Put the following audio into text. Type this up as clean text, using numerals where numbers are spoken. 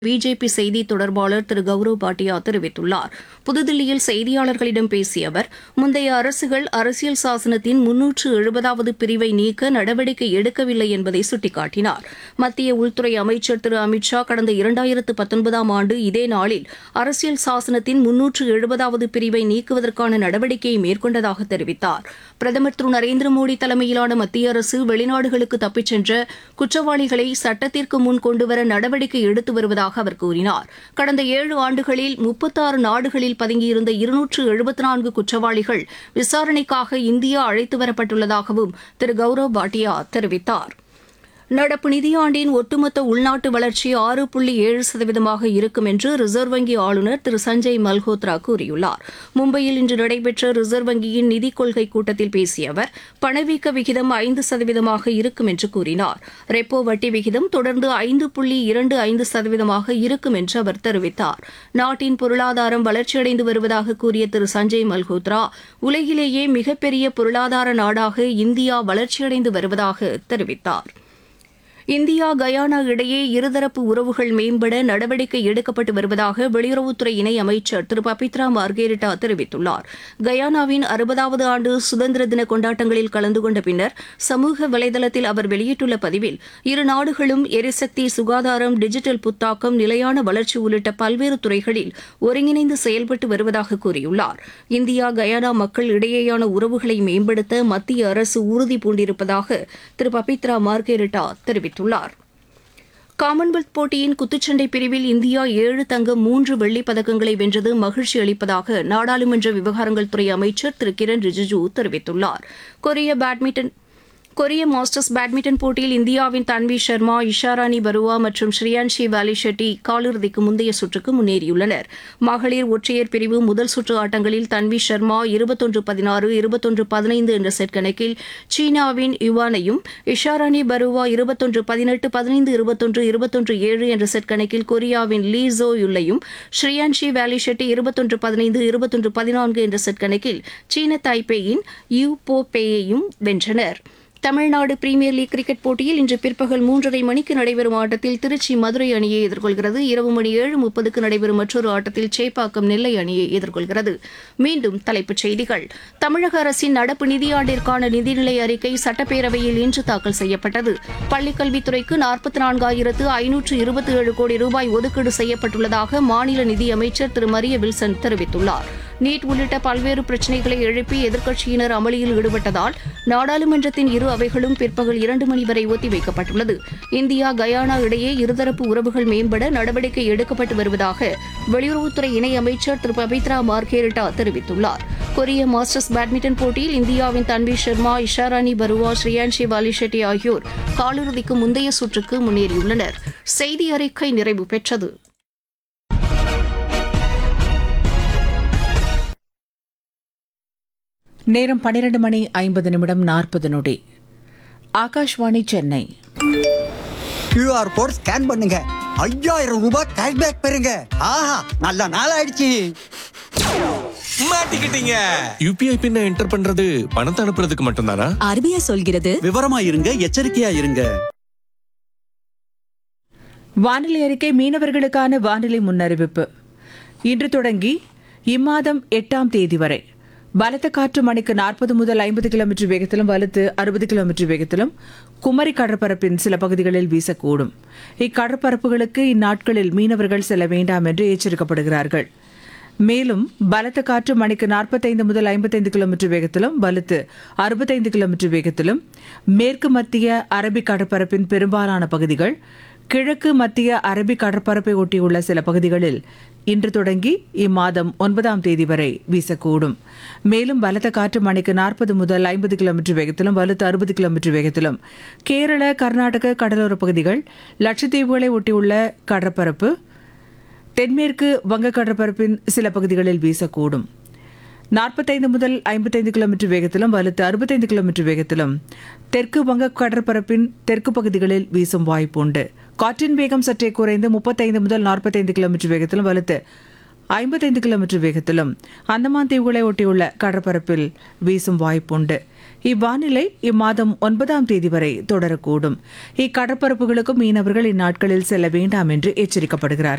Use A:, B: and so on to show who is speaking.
A: BJP செய்தி தொடர்பாளர் திரு கௌரவ் பாட்டியா தெரிவித்துள்ளார். புதுதில்லியில் செய்தியாளர்களிடம் பேசிய அவர், முந்தைய அரசுகள் அரசியல் சாசனத்தின் 370வது பிரிவை நீக்க நடவடிக்கை எடுக்கவில்லை என்பதை சுட்டிக்காட்டினார். மத்திய உள்துறை அமைச்சர் திரு அமித் ஷா கடந்த 2019ஆம் ஆண்டு இதே நாளில் அரசியல் சாசனத்தின் 370வது பிரிவை நீக்குவதற்கான நடவடிக்கையை மேற்கொண்டதாக தெரிவித்தார். பிரதமர் திரு நரேந்திர மோடி தலைமையிலான மத்திய அரசு வெளிநாடுகளுக்கு தப்பிச் சென்ற குற்றவாளிகளை சட்டத்திற்கு முன் கொண்டுவர நடவடிக்கை எடுத்து வருவதாக அவர் கூறினார். கடந்த 7 ஆண்டுகளில் 36 நாடுகளில் பதுங்கியிருந்த 274 குற்றவாளிகள் விசாரணைக்காக இந்தியா அழைத்து வரப்பட்டுள்ளதாகவும் திரு கௌரவ் பாட்டியா தெரிவித்தார். நடப்பு நிதியாண்டின் ஒட்டுமொத்த உள்நாட்டு வளர்ச்சி 6.7% இருக்கும் என்று ரிசர்வ் வங்கி ஆளுநர் திரு சஞ்சய் மல்ஹோத்ரா கூறியுள்ளார். மும்பையில் இன்று நடைபெற்ற ரிசர்வ் வங்கியின் நிதிக் கொள்கை கூட்டத்தில் பேசிய அவர், பணவீக்க விகிதம் 5% இருக்கும் என்று கூறினார். ரெப்போ வட்டி விகிதம் தொடர்ந்து 5.25% இருக்கும் என்று அவர் தெரிவித்தார். நாட்டின் பொருளாதாரம் வளர்ச்சியடைந்து வருவதாக கூறிய திரு சஞ்சய் மல்ஹோத்ரா, உலகிலேயே மிகப்பெரிய பொருளாதார நாடாக இந்தியா வளர்ச்சியடைந்து வருவதாக தெரிவித்தார். இந்தியா கயானா இடையே இருதரப்பு உறவுகள் மேம்பட நடவடிக்கை எடுக்கப்பட்டு வருவதாக வெளியுறவுத்துறை இணை அமைச்சர் திரு பபித்ரா மார்கெரிட்டா தெரிவித்துள்ளார். கயானாவின் 60வது ஆண்டு சுதந்திர தின கொண்டாட்டங்களில் கலந்து கொண்ட பின்னர் சமூக வலைதளத்தில் அவர் வெளியிட்டுள்ள பதிவில், இரு நாடுகளும் எரிசக்தி, சுகாதாரம், டிஜிட்டல் புத்தாக்கம், நிலையான வளர்ச்சி உள்ளிட்ட பல்வேறு துறைகளில் ஒருங்கிணைந்து செயல்பட்டு வருவதாக கூறியுள்ளார். இந்தியா கயானா மக்கள் இடையேயான உறவுகளை மேம்படுத்த மத்திய அரசு உறுதி பூண்டிருப்பதாக திரு பபித்ரா மார்கெரிட்டா தெரிவித்துள்ளார். காமன்வெல்த் போட்டியின் குத்துச்சண்டை பிரிவில் இந்தியா 7 தங்கம் 3 வெள்ளிப் பதக்கங்களை வென்றது மகிழ்ச்சி அளிப்பதாக நாடாளுமன்ற விவகாரங்கள் துறை அமைச்சர் திரு கிரண் ரிஜிஜூ தெரிவித்துள்ளார். கொரிய மாஸ்டர்ஸ் பேட்மிண்டன் போட்டியில் இந்தியாவின் தன்வி சர்மா, இஷாராணி பருவா மற்றும் ஸ்ரீயான்ஷி வாலி ஷெட்டி காலிறுதிக்கு முந்தைய சுற்றுக்கு முன்னேறியுள்ளனர். மகளிர் ஒற்றையர் பிரிவு முதல் சுற்று ஆட்டங்களில் தன்வி சர்மா 21-16, 21-15 என்ற செட் கணக்கில் சீனாவின் யுவானையும், இஷாராணி பருவா 21-18, 15-21, 21-7 என்ற செட் கணக்கில் கொரியாவின் லீ ஜோ யுல்லையும், ஸ்ரீயான்ஷி வாலி ஷெட்டி 21-15, 21-14 என்ற செட் கணக்கில் சீன தாய்பேயின் யூ போ பேயையும் வென்றனர். தமிழ்நாடு பிரீமியர் லீக் கிரிக்கெட் போட்டியில் இன்று பிற்பகல் 3:30 மணிக்கு நடைபெறும் ஆட்டத்தில் திருச்சி மதுரை அணியை எதிர்கொள்கிறது. இரவு மணி 7:30க்கு நடைபெறும் மற்றொரு ஆட்டத்தில் சேப்பாக்கம் நெல்லை அணியை எதிர்கொள்கிறது. மீண்டும் தலைப்புச் செய்திகள். தமிழக அரசின் நடப்பு நிதியாண்டிற்கான நிதிநிலை அறிக்கை சட்டப்பேரவையில் இன்று தாக்கல் செய்யப்பட்டது. பள்ளிக்கல்வித்துறைக்கு 44,527 கோடி ரூபாய் ஒதுக்கீடு செய்யப்பட்டுள்ளதாக மாநில நிதியமைச்சர் திரு மரிய வில்சன் தெரிவித்துள்ளார். நீட் உள்ளிட்ட பல்வேறு பிரச்சினைகளை எழுப்பி எதிர்க்கட்சியினர் அமளியில் ஈடுபட்டதால் நாடாளுமன்றத்தின் இரு அவைகளும் பிற்பகல் 2 மணி வரை ஒத்திவைக்கப்பட்டுள்ளது. இந்தியா கயானா இடையே இருதரப்பு உறவுகள் மேம்பட நடவடிக்கை எடுக்கப்பட்டு வருவதாக வெளியுறவுத்துறை இணையமைச்சர் திரு பபித்ரா மார்கெரிட்டா தெரிவித்துள்ளார். கொரிய மாஸ்டர்ஸ் பேட்மிண்டன் போட்டியில் இந்தியாவின் தன்வி சர்மா, இஷாராணி பருவா, ஸ்ரீயான்ஷி வாலி ஷெட்டி ஆகியோர் காலிறுதிக்கு முந்தைய சுற்றுக்கு முன்னேறியுள்ளனர். செய்தி அறிக்கை நிறைவு பெற்றது.
B: நேரம் 12:50 Akashvani Chennai.
C: QR code scan பண்ணுங்க, 5000 ரூபாய் கேஷ்பேக் பெறுங்க. ஆஹா, நல்ல நாள் ஆயிடுச்சு.
D: மாட்டிக்கிட்டீங்க. யூபிஐ பின்ன என்டர் பண்றது பணத்தை அனுப்புறதுக்கு மட்டும்தானா?
E: RBI சொல்கிறது.
C: விவரமா இருங்க, எச்சரிக்கையா இருங்க.
B: வானிலை அறிக்கை. மீனவர்களுக்கான வானிலை முன்னறிவிப்பு. இன்று தொடங்கி இம்மாதம் 8ஆம் தேதி வரை பலத்த காற்று மணிக்கு 40 முதல் 50 கிலோமீட்டர் வேகத்திலும் வலுத்து 60 கிலோமீட்டர் வேகத்திலும் குமரி கடற்பரப்பின் சில பகுதிகளில் வீசக்கூடும். இக்கடற்பரப்புகளுக்கு இந்நாட்களில் மீனவர்கள் செல்ல வேண்டாம் என்று எச்சரிக்கப்படுகிறார்கள். மேலும் பலத்த காற்று மணிக்கு 45 முதல் 55 கிலோமீட்டர் வேகத்திலும் வலுத்து 65 கிலோமீட்டர் வேகத்திலும் மேற்கு மத்திய அரபிக் கடற்பரப்பின் பெரும்பாலான பகுதிகள், கிழக்கு மத்திய அரபிக் கடற்பரப்பை ஒட்டியுள்ள சில பகுதிகளில் இன்று தொடங்கி இம்மாதம் 9ஆம் தேதி வரை வீசக்கூடும். மேலும் பலத்த காற்று மணிக்கு 40 முதல் 50 கிலோமீட்டர் வேகத்திலும் வலுத்து 60 கிலோமீட்டர் வேகத்திலும் கேரள, கர்நாடக கடலோர பகுதிகள், லட்சத்தீவுகளை ஒட்டியுள்ள கடற்பரப்பு, தென்மேற்கு வங்க கடற்பரப்பின் சில பகுதிகளில் வீசக்கூடும். 45 முதல் 55 கிலோமீட்டர் வேகத்திலும் வலுத்து 65 கிலோமீட்டர் வேகத்திலும் தெற்கு வங்க கடற்பரப்பின் தெற்கு பகுதிகளில் வீசும் வாய்ப்புண்டு. காற்றின் வேகம் சற்றே குறைந்து 35 முதல் 45 கிலோமீட்டர் வேகத்திலும் வலுத்து 55 கிலோமீட்டர் வேகத்திலும் அந்தமான் தீவுகளை ஒட்டியுள்ள கடற்பரப்பில் வீசும் வாய்ப்புண்டு. இவ்வானிலை இம்மாதம் 9ஆம் தேதி வரை தொடரக்கூடும். இக்கடற்பரப்புகளுக்கும் மீனவர்கள் இந்நாட்களில் செல்ல வேண்டாம் என்று எச்சரிக்கப்படுகிறார்கள்.